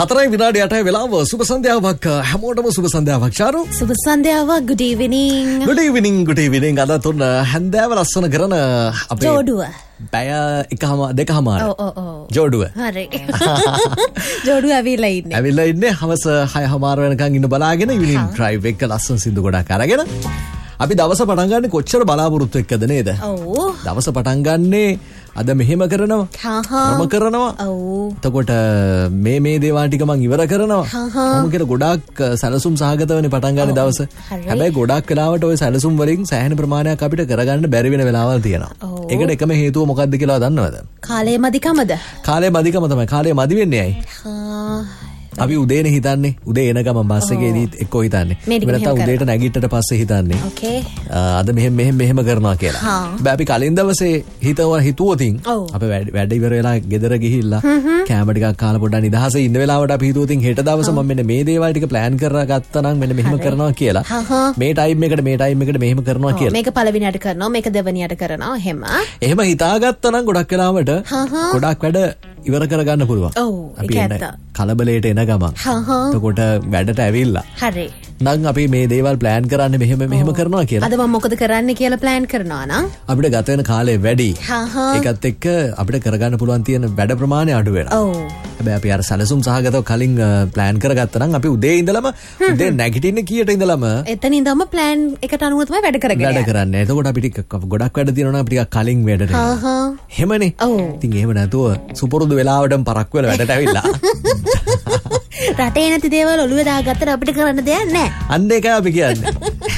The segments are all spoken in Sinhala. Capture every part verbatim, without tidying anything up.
හතරයි විනාඩි අටයි වෙලාව සුබ සන්ධ්‍යාවක් හැමෝටම සුබ සන්ධ්‍යාවක් චාරු සුබ සන්ධ්‍යාවක් good evening good evening good evening අද තුන හැන්දෑව ලස්සන කරන අපේ ජෝඩුව බය එකම දෙකමාර ඔව් ඔව් ඔව් ජෝඩුව හරි ජෝඩුව ඇවිල්ලා ඉන්නේ ඇවිල්ලා ඉන්නේ හවස හය හමාර වෙනකන් ඉන්න බලාගෙන ඉවිනින් ඩ්‍රයිව් එක ලස්සන සින්දු ගොඩක් අරගෙන අපි දවස පටන් ගන්න කොච්චර බලාපොරොත්තු එක්කද නේද ඔව් දවස පටන් ගන්නේ අද මෙහෙම කරනවා මම කරනවා ඔව් එතකොට මේ මේ දේවල් ටික මම ඉවර කරනවා මම කියන ගොඩාක් සැලසුම් සහගතවනේ පටන් ගන්න දවස හැබැයි ගොඩාක් වෙලාවට ওই සැලසුම් වලින් සෑහෙන ප්‍රමාණයක් අපිට කරගන්න බැරි වෙන වෙලාවල් තියෙනවා ඒකට එකම හේතුව මොකක්ද කියලා දන්නවද කාලේ මදිකමද කාලේ මදිකම තමයි කාලේ මදි වෙන්නේ ඇයි අපි උදේනේ හිතන්නේ උදේ එන ගමන් බස් එකේදී එක්කෝ හිතන්නේ නැත්නම් උදේට නැගිටට පස්සේ හිතන්නේ ඕකේ අද මෙහෙම මෙහෙම මෙහෙම කරනවා කියලා හැබැයි අපි කලින් දවසේ හිතව හිතුවොතින් අපි වැඩ ඉවර වෙලා ගෙදර ගිහිල්ලා කෑම ටිකක් කාලා පොඩ්ඩක් නිදහසේ ඉන්න වෙලාවට අපි හිතුවොතින් හෙට දවසේ මම මෙන්න මේ දේවල් ටික ප්ලෑන් කරලා ගත්තා නම් මෙන්න මෙහෙම කරනවා කියලා මේ ටයිම් එකට මේ ටයිම් එකට මෙහෙම කරනවා කියලා මේක පළවෙනියට කරනවා මේක දෙවෙනියට කරනවා එහෙම එහෙම හිතාගත්තා නම් ගොඩක් වෙලාවට ගොඩක් වැඩ ඉවර කරගන්න පුළුවන් ඔව් අපි කලබලයට එන ගමන් එතකොට වැඩට ඇවිල්ලා හරි නම් අපි මේ දේවල් ප්ලෑන් කරන්නේ මෙහෙම මෙහෙම කරනවා කියලා අද මම මොකද කරන්න කියලා ප්ලෑන් කරනවා නම් අපිට ගත වෙන කාලය වැඩි ඒකත් එක්ක අපිට කරගන්න පුළුවන් තියෙන වැඩ ප්‍රමාණය අඩු වෙනවා ඔව් හැබැයි අපි අර සැලසුම් සහගතව කලින් ප්ලෑන් කරගත්තා නම් අපි උදේ ඉඳලම උදේ නැගිටින්නේ කීයට ඉඳලම එතන ඉඳන්ම ප්ලෑන් එකට අනුව තමයි වැඩ කරගෙන වැඩ කරන්නේ එතකොට අපිට ගොඩක් වැඩ තියෙනවා නම් අපි ටිකක් කලින් වැඩට යනවා එහෙමනේ ඉතින් එහෙම නැතුව සුපුරුදු වෙලාවටම පරක් වෙලා වැඩට ඇවිල්ලා රටේ නැති දේවල් ඔළුවේ දාගත්තට අපිට කරන්න දෙයක් නැහැ. අන්න ඒකයි අපි කියන්නේ.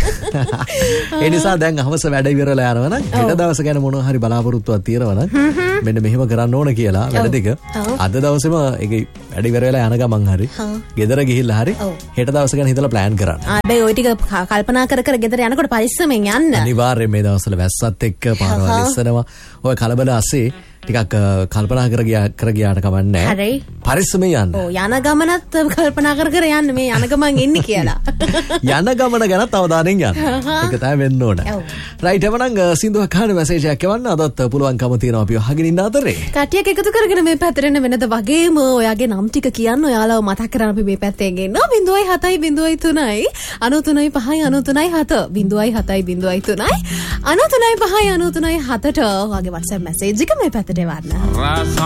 ඒ නිසා දැන් හවස වැඩ ඉවරලා යනවා නම් හෙට දවස ගැන මොනවා හරි බලාපොරොත්තුවක් තියෙනවා නම් මෙන්න මෙහෙම කරන්න ඕන කියලා වැඩ ටික අද දවසේම ඒක වැඩ ඉවර වෙලා යන ගමන් හරි ගෙදර ගිහිල්ලා හරි හෙට දවස ගැන හිතලා ප්ලෑන් කරන්න. හැබැයි ওই ටික කල්පනා කර කර ගෙදර යනකොට පරිස්සමෙන් යන්න. අනිවාර්යයෙන් මේ දවස්වල වැස්සත් එක්ක පාරවල් ඉස්සනවා. ඔය කලබල ඇස්සේ ටිකක් කල්පනා කර ගියා කර ගියාට කමන්නේ නැහැ. හරි. පරිස්සමෙන් යන්න. ඔව් යන ගමනත් කල්පනා කර කර යන්න මේ යන ගමන් එන්නේ කියලා. යන ගමන ගැනත් අවධානයෙන් යන්න. ඒක තමයි වෙන්න ඕන. රයිට් එවනම් සින්දුවක් අහන්න මැසේජ් එකක් එවන්න අදත් පුළුවන්කම තියෙනවා අපි අහගෙන ඉන්න අතරේ. කට්ටියක් එකතු කරගෙන මේ පැත්තට එන්න වෙනද වගේම ඔයාගේ නම් ටික කියන්න ඔයාලව මතක් කරන් අපි මේ පැත්තේ ගෙන්නවා ज़ीरो सात ज़ीरो ज़ीरो तीन नौ तीन पाँच नौ तीन सात ज़ीरो सात ज़ीरो ज़ीरो तीन नौ तीन पाँच नौ तीन सात ට ඔයාගේ WhatsApp මැසේජ් එක මේ පැත්තට එවන්න.